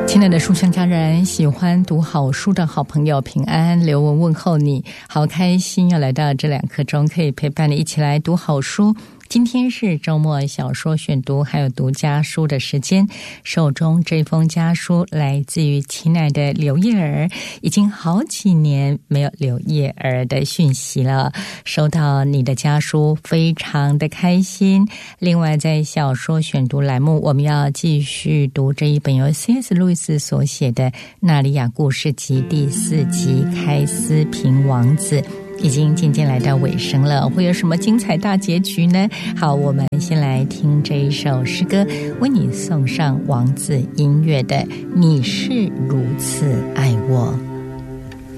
亲爱的书香家人，喜欢读好书的好朋友，平安，刘文问候你，好开心要来到这2刻钟，可以陪伴你一起来读好书。今天是周末小说选读还有读家书的时间，手中这封家书来自于亲爱的刘叶儿，已经好几年没有刘叶儿的讯息了，收到你的家书非常的开心。另外在小说选读栏目，我们要继续读这一本由 C.S. 路易斯所写的《纳利亚故事集》第4集《开斯平王子》，已经渐渐来到尾声了，会有什么精彩大结局呢？好，我们先来听这一首诗歌，为你送上王子音乐的《你是如此爱我》。